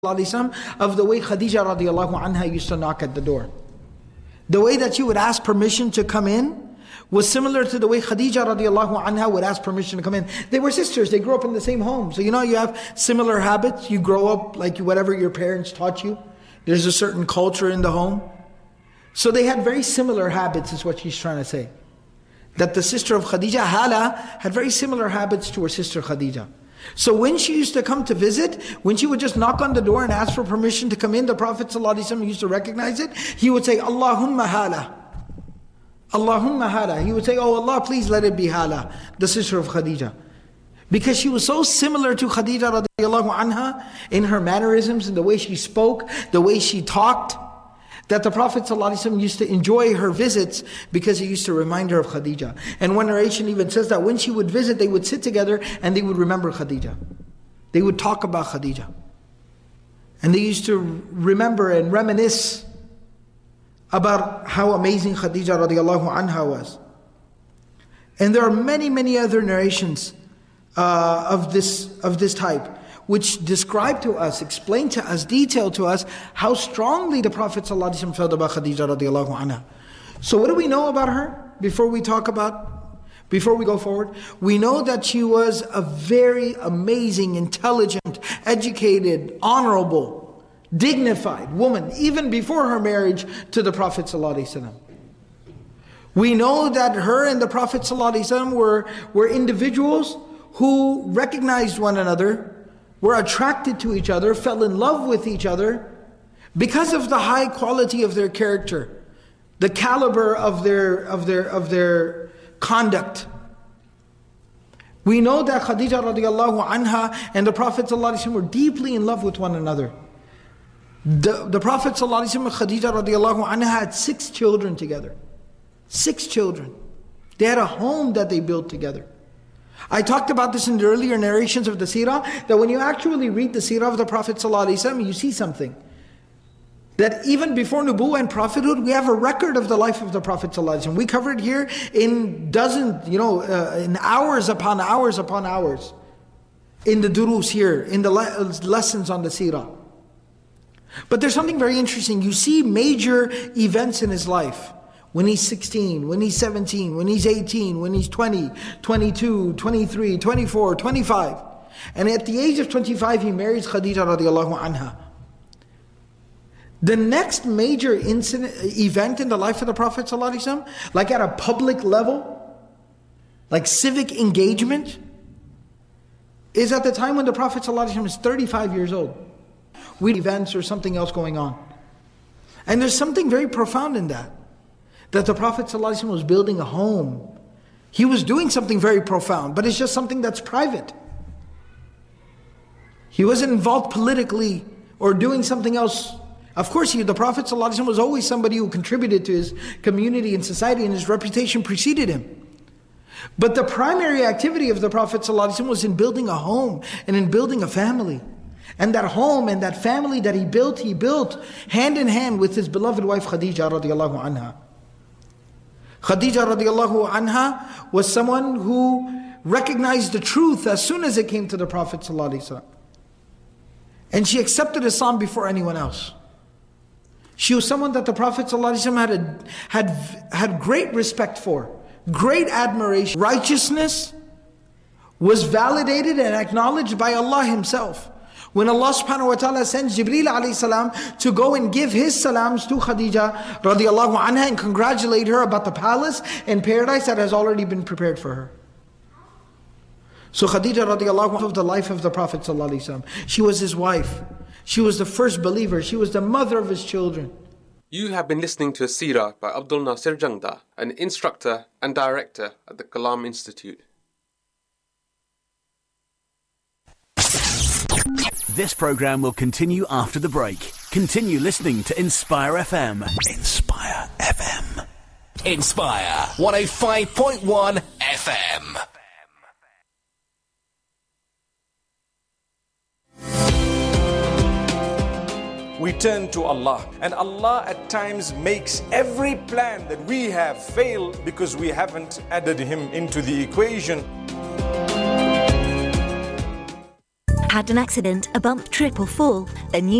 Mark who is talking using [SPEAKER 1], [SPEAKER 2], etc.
[SPEAKER 1] of the way Khadija radiallahu anha used to knock at the door. The way that she would ask permission to come in was similar to the way Khadija radiallahu anha would ask permission to come in. They were sisters, they grew up in the same home. So you have similar habits, you grow up like whatever your parents taught you. There's a certain culture in the home. So they had very similar habits is what she's trying to say. That the sister of Khadija, Hala, had very similar habits to her sister Khadija. So when she used to come to visit, when she would just knock on the door and ask for permission to come in, the Prophet ﷺ used to recognize it. He would say, Allahumma Hala. Allahumma Hala. He would say, oh Allah, please let it be Hala, the sister of Khadija. Because she was so similar to Khadija radiallahu anha in her mannerisms, in the way she spoke, the way she talked, that the Prophet ﷺ used to enjoy her visits because he used to remind her of Khadija. And one narration even says that when she would visit, they would sit together and they would remember Khadija. They would talk about Khadija. And they used to remember and reminisce about how amazing Khadija radiallahu anha was. And there are many, many other narrations of this type, which describe to us, explain to us, detail to us how strongly the Prophet ﷺ felt about Khadija radiallahu anha. So what do we know about her before we go forward? We know that she was a very amazing, intelligent, educated, honorable, dignified woman, even before her marriage to the Prophet ﷺ. We know that her and the Prophet ﷺ were individuals who recognized one another, were attracted to each other, fell in love with each other because of the high quality of their character, the caliber of their conduct. We know that Khadija radiallahu anha and the Prophet ﷺ were deeply in love with one another. The Prophet ﷺ and Khadija radiallahu anha had 6 children together. 6 children. They had a home that they built together. I talked about this in the earlier narrations of the seerah, that when you actually read the seerah of the Prophet ﷺ, you see something. That even before nubuwwah and prophethood, we have a record of the life of the Prophet ﷺ. We cover it here in dozens, in hours upon hours upon hours. In the durus here, in the lessons on the seerah. But there's something very interesting. You see major events in his life. When he's 16, when he's 17, when he's 18, when he's 20, 22, 23, 24, 25. And at the age of 25, he marries Khadija radiallahu anha. The next major event in the life of the Prophet ﷺ, like at a public level, like civic engagement, is at the time when the Prophet ﷺ is 35 years old. With events or something else going on. And there's something very profound in that. That the Prophet ﷺ was building a home. He was doing something very profound, but it's just something that's private. He wasn't involved politically or doing something else. Of course, the Prophet ﷺ was always somebody who contributed to his community and society, and his reputation preceded him. But the primary activity of the Prophet ﷺ was in building a home and in building a family. And that home and that family that he built hand in hand with his beloved wife Khadija radiallahu anha. Khadija radiallahu anha was someone who recognized the truth as soon as it came to the Prophet ﷺ. And she accepted Islam before anyone else. She was someone that the Prophet ﷺ had great respect for, great admiration. Righteousness was validated and acknowledged by Allah Himself. When Allah subhanahu wa ta'ala sends Jibreel alayhi salam to go and give his salams to Khadija radiallahu anha and congratulate her about the palace and paradise that has already been prepared for her. So Khadija radiallahu anha of the life of the Prophet sallallahu alaihi wasallam. She was his wife. She was the first believer. She was the mother of his children.
[SPEAKER 2] You have been listening to a seerah by Abdul Nasir Jangda, an instructor and director at the Kalam Institute.
[SPEAKER 3] This program will continue after the break. Continue listening to Inspire FM. Inspire FM.
[SPEAKER 4] Inspire 105.1 FM.
[SPEAKER 5] We turn to Allah, and Allah at times makes every plan that we have fail because we haven't added Him into the equation.
[SPEAKER 6] Had an accident, a bump, trip or fall? Then you